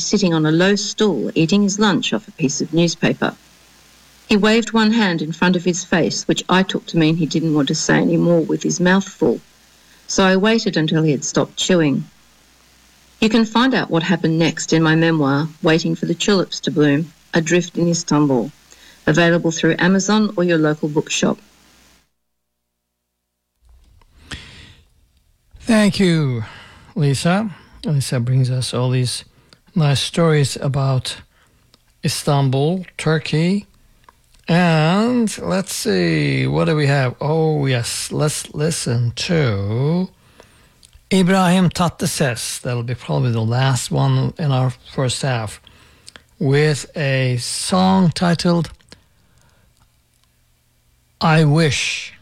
sitting on a low stool eating his lunch off a piece of newspaper. He waved one hand in front of his face, which I took to mean he didn't want to say any more with his mouth full, so I waited until he had stopped chewing. You can find out what happened next in my memoir, Waiting for the Tulips to Bloom, Adrift in Istanbul, available through Amazon or your local bookshop. Thank you, Lisa. Lisa brings us all these nice stories about Istanbul, Turkey. And let's see, what do we have? Oh, yes, let's listen to Ibrahim Tatlıses. That'll be probably the last one in our first half, with a song titled I Wish.